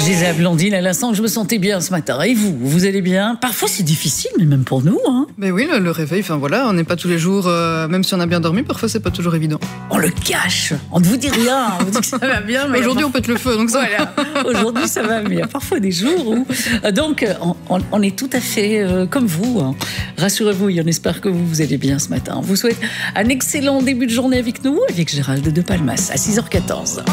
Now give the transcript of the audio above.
Je disais à Blandine à l'instant que je me sentais bien ce matin. Et vous, vous allez bien? Parfois c'est difficile, mais même pour nous. Mais oui, le réveil, enfin voilà, on n'est pas tous les jours, même si on a bien dormi, parfois c'est pas toujours évident. On le cache, on ne vous dit rien, on vous dit que ça va bien. Mais aujourd'hui on pète le feu, donc ça voilà. Aujourd'hui ça va, mais il y a parfois des jours où... Donc on est tout à fait comme vous. Rassurez-vous, on espère que vous allez bien ce matin. On vous souhaite un excellent début de journée avec nous, avec Gérald de Palmas, à 6h14.